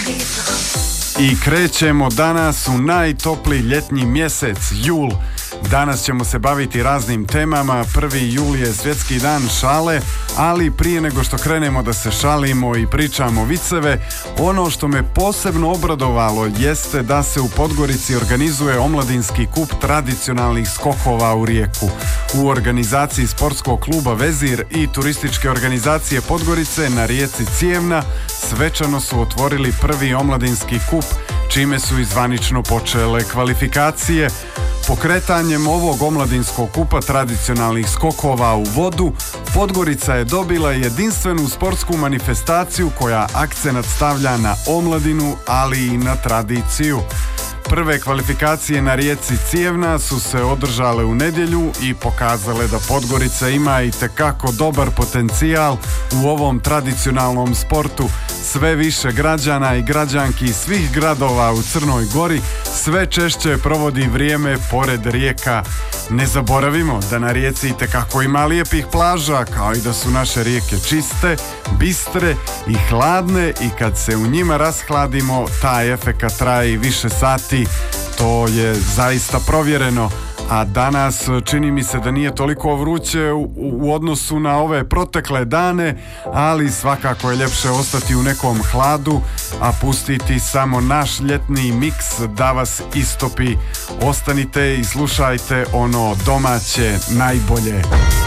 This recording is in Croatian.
I krećemo danas u najtopliji ljetni mjesec, jul. Danas ćemo se baviti raznim temama. 1. jul je svjetski dan šale, ali prije nego što krenemo da se šalimo i pričamo viceve, ono što me posebno obradovalo jeste da se u Podgorici organizuje omladinski kup tradicionalnih skokova u rijeku. U organizaciji sportskog kluba Vezir i turističke organizacije Podgorice na rijeci Cijevna svečano su otvorili prvi omladinski kup, čime su i zvanično počele kvalifikacije. Pokretanjem ovog omladinskog kupa tradicionalnih skokova u vodu, Podgorica je dobila jedinstvenu sportsku manifestaciju koja akcenat stavlja na omladinu, ali i na tradiciju. Prve kvalifikacije na rijeci Cijevna su se održale u nedjelju i pokazale da Podgorica ima itekako dobar potencijal u ovom tradicionalnom sportu. Sve više građana i građanki iz svih gradova u Crnoj Gori sve češće provodi vrijeme pored rijeka. Ne zaboravimo da na rijeci itekako ima lijepih plaža, kao i da su naše rijeke čiste, bistre i hladne, i kad se u njima rashladimo, taj efekat traje i više sati. To je zaista provjereno. A danas čini mi se da nije toliko vruće u odnosu na ove protekle dane, ali svakako je ljepše ostati u nekom hladu, a pustiti samo naš ljetni miks da vas istopi. Ostanite i slušajte ono domaće najbolje.